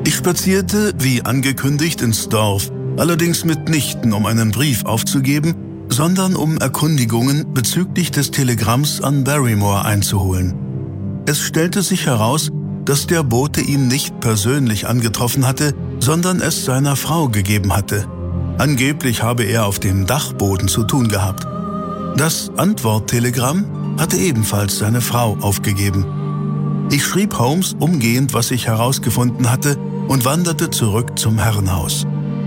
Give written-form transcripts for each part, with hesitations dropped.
Ich spazierte, wie angekündigt, ins Dorf, allerdings mitnichten, um einen Brief aufzugeben, sondern um Erkundigungen bezüglich des Telegramms an Barrymore einzuholen. Es stellte sich heraus, dass der Bote ihn nicht persönlich angetroffen hatte, sondern es seiner Frau gegeben hatte. Angeblich habe er auf dem Dachboden zu tun gehabt. Das Antworttelegramm hatte ebenfalls seine Frau aufgegeben. Ich schrieb Holmes umgehend, was ich herausgefunden hatte, und wanderte zurück zum Herrenhaus.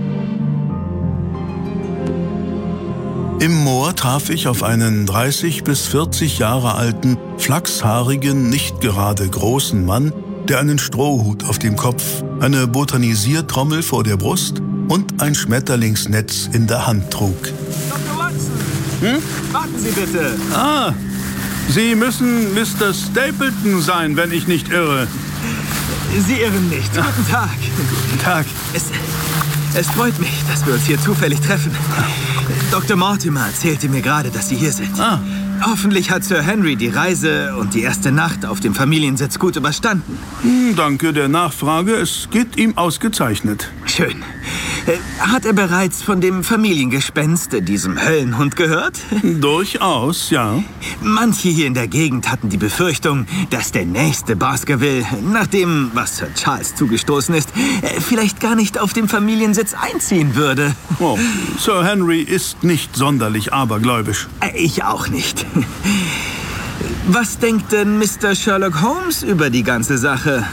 Im Moor traf ich auf einen 30 bis 40 Jahre alten, flachshaarigen, nicht gerade großen Mann, der einen Strohhut auf dem Kopf, eine Botanisiertrommel vor der Brust und ein Schmetterlingsnetz in der Hand trug. Dr. Watson! Warten Sie bitte! Ah, Sie müssen Mr. Stapleton sein, wenn ich nicht irre. Sie irren nicht. Guten Tag. Guten Tag. Es freut mich, dass wir uns hier zufällig treffen. Dr. Mortimer erzählte mir gerade, dass Sie hier sind. Ah. Hoffentlich hat Sir Henry die Reise und die erste Nacht auf dem Familiensitz gut überstanden. Danke der Nachfrage. Es geht ihm ausgezeichnet. Schön. Hat er bereits von dem Familiengespenst, diesem Höllenhund, gehört? Durchaus, ja. Manche hier in der Gegend hatten die Befürchtung, dass der nächste Baskerville, nach dem, was Sir Charles zugestoßen ist, vielleicht gar nicht auf dem Familiensitz einziehen würde. Oh, Sir Henry ist nicht sonderlich abergläubisch. Ich auch nicht. Was denkt denn Mr. Sherlock Holmes über die ganze Sache?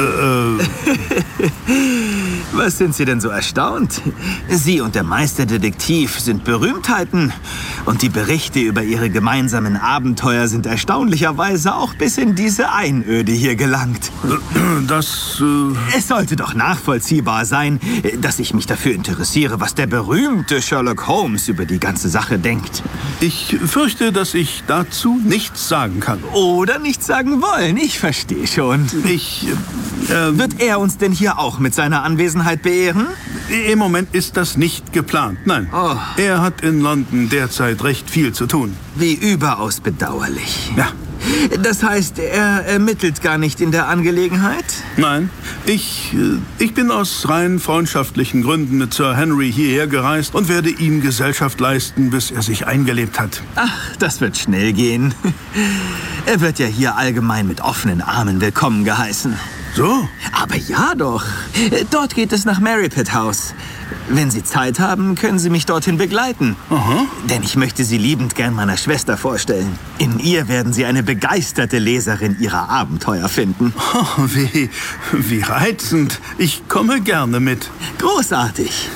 Was sind Sie denn so erstaunt? Sie und der Meisterdetektiv sind Berühmtheiten. Und die Berichte über Ihre gemeinsamen Abenteuer sind erstaunlicherweise auch bis in diese Einöde hier gelangt. Es sollte doch nachvollziehbar sein, dass ich mich dafür interessiere, was der berühmte Sherlock Holmes über die ganze Sache denkt. Ich fürchte, dass ich dazu nichts sagen kann. Oder nichts sagen wollen, ich verstehe schon. Wird er uns denn hier auch mit seiner Anwesenheit beehren? Im Moment ist das nicht geplant, nein. Oh. Er hat in London derzeit recht viel zu tun. Wie überaus bedauerlich. Ja. Das heißt, er ermittelt gar nicht in der Angelegenheit? Nein, ich bin aus rein freundschaftlichen Gründen mit Sir Henry hierher gereist und werde ihm Gesellschaft leisten, bis er sich eingelebt hat. Ach, das wird schnell gehen. Er wird ja hier allgemein mit offenen Armen willkommen geheißen. So? Aber ja doch. Dort geht es nach Merripit House. Wenn Sie Zeit haben, können Sie mich dorthin begleiten. Aha. Denn ich möchte Sie liebend gern meiner Schwester vorstellen. In ihr werden Sie eine begeisterte Leserin Ihrer Abenteuer finden. Oh, wie reizend. Ich komme gerne mit. Großartig.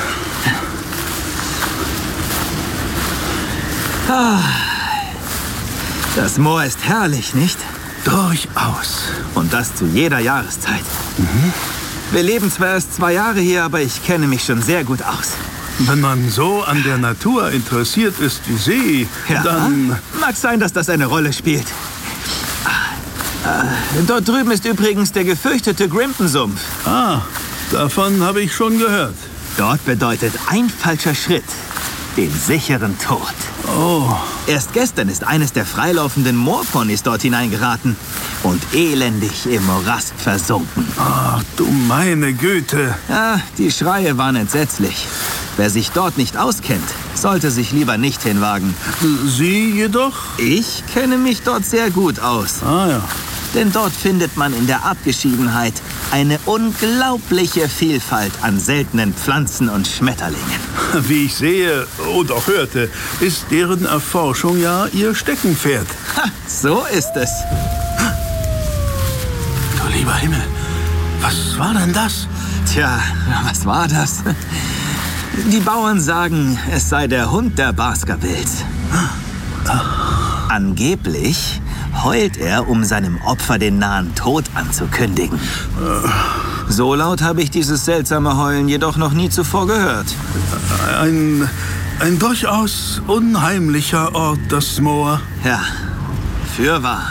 Das Moor ist herrlich, nicht? Durchaus. Und das zu jeder Jahreszeit. Wir leben zwar erst 2 Jahre hier, aber ich kenne mich schon sehr gut aus. Wenn man so an der Natur interessiert ist wie Sie, Ja, dann... mag sein, dass das eine Rolle spielt. Dort drüben ist übrigens der gefürchtete Grimpen-Sumpf. Ah, davon habe ich schon gehört. Dort bedeutet ein falscher Schritt den sicheren Tod. Oh, Erst gestern ist eines der freilaufenden Moorponys dort hineingeraten und elendig im Morast versunken. ach du meine Güte. Ja, die Schreie waren entsetzlich. Wer sich dort nicht auskennt, sollte sich lieber nicht hinwagen. Sie jedoch? Ich kenne mich dort sehr gut aus. Ah ja. Denn dort findet man in der Abgeschiedenheit eine unglaubliche Vielfalt an seltenen Pflanzen und Schmetterlingen. Wie ich sehe und auch hörte, ist deren Erforschung ja Ihr Steckenpferd. Ha, so ist es. Du lieber Himmel, was war denn das? Tja, was war das? Die Bauern sagen, es sei der Hund der Baskervilles. Angeblich heult er, um seinem Opfer den nahen Tod anzukündigen. So laut habe ich dieses seltsame Heulen jedoch noch nie zuvor gehört. Ein durchaus unheimlicher Ort, das Moor. Ja, fürwahr.